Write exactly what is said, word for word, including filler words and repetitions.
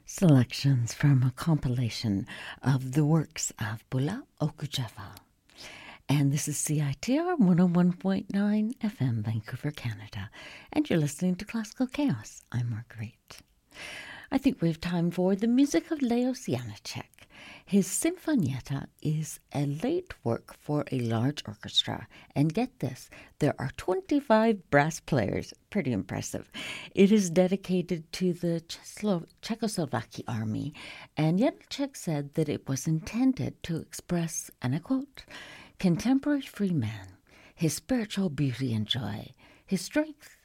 Selections from a compilation of the works of Bula Okujava. And this is C I T R one oh one point nine F M, Vancouver, Canada. And you're listening to Classical Chaos. I'm Marguerite. I think we have time for the music of Leos Janáček. His Sinfonietta is a late work for a large orchestra. And get this, there are twenty-five brass players. Pretty impressive. It is dedicated to the Czechoslo- Czechoslovak army. And Janáček said that it was intended to express, and I quote, contemporary free man, his spiritual beauty and joy, his strength